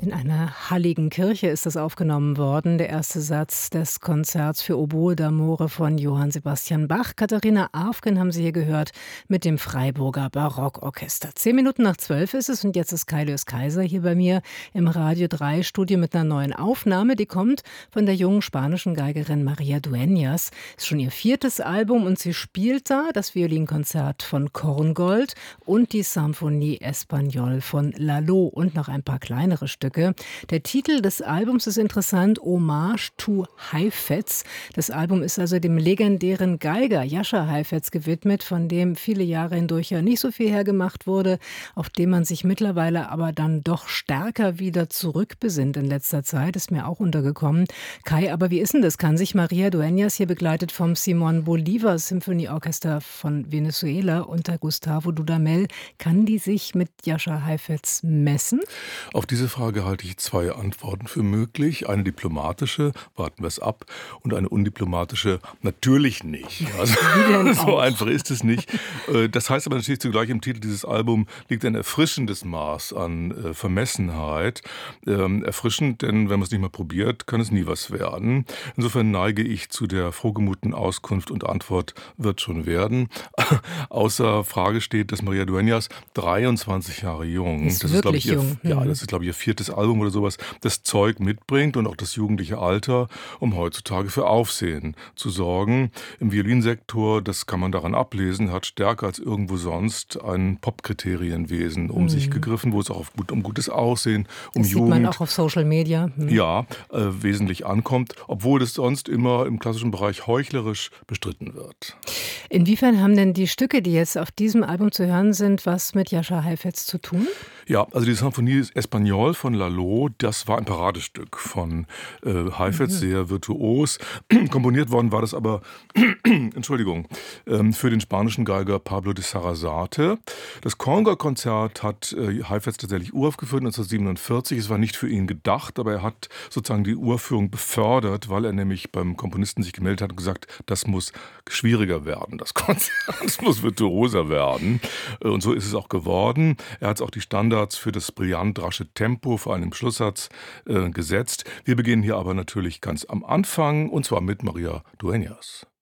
In einer halligen Kirche ist das aufgenommen worden, der erste Satz des Konzerts für Oboe d'Amore von Johann Sebastian Bach. Katharina Arfgen haben Sie hier gehört mit dem Freiburger Barockorchester. 10 Minuten nach 12 ist es und jetzt ist Kaius Kaiser hier bei mir im Radio 3 Studio mit einer neuen Aufnahme. Die kommt von der jungen spanischen Geigerin María Dueñas. Ist schon ihr 4. Album und sie spielt da das Violinkonzert von Korngold und die Symphonie Espagnole von Lalo und noch ein paar kleinere Stücke. Der Titel des Albums ist interessant, Hommage to Heifetz. Das Album ist also dem legendären Geiger Jascha Heifetz gewidmet, von dem viele Jahre hindurch ja nicht so viel hergemacht wurde, auf dem man sich mittlerweile aber dann doch stärker wieder zurückbesinnt in letzter Zeit, ist mir auch untergekommen. Kai, aber wie ist denn das? Kann sich María Dueñas, hier begleitet vom Simón Bolívar Symphonieorchester von Venezuela unter Gustavo Dudamel, kann die sich mit Jascha Heifetz messen? Auf diese Frage halte ich 2 Antworten für möglich. Eine diplomatische, warten wir es ab, und eine undiplomatische, natürlich nicht. Also, so einfach ist es nicht. Das heißt aber natürlich zugleich, im Titel dieses Albums liegt ein erfrischendes Maß an Vermessenheit. Erfrischend, denn wenn man es nicht mal probiert, kann es nie was werden. Insofern neige ich zu der frohgemuten Auskunft und Antwort wird schon werden. Außer Frage steht, dass María Dueñas 23 Jahre jung, ist wirklich jung. Das ist, glaube ich, ihr 4. Album oder sowas, das Zeug mitbringt und auch das jugendliche Alter, um heutzutage für Aufsehen zu sorgen. Im Violinsektor, das kann man daran ablesen, hat stärker als irgendwo sonst ein Popkriterienwesen um sich gegriffen, wo es auch um gutes Aussehen, um das Jugend. Sieht man auch auf Social Media. Ja, wesentlich ankommt, obwohl es sonst immer im klassischen Bereich heuchlerisch bestritten wird. Inwiefern haben denn die Stücke, die jetzt auf diesem Album zu hören sind, was mit Jascha Heifetz zu tun? Ja, also die Symphonie Espagnole von Lalo, das war ein Paradestück von Heifetz, sehr virtuos. Komponiert worden war das aber, Entschuldigung, für den spanischen Geiger Pablo de Sarasate. Das Conga-Konzert hat Heifetz tatsächlich uraufgeführt 1947. Es war nicht für ihn gedacht, aber er hat sozusagen die Uraufführung befördert, weil er nämlich beim Komponisten sich gemeldet hat und gesagt, das muss schwieriger werden, das Konzert, das muss virtuoser werden. Und so ist es auch geworden. Er hat auch die Standards für das brillant rasche Tempo, vor allem im Schlusssatz, gesetzt. Wir beginnen hier aber natürlich ganz am Anfang, und zwar mit María Dueñas.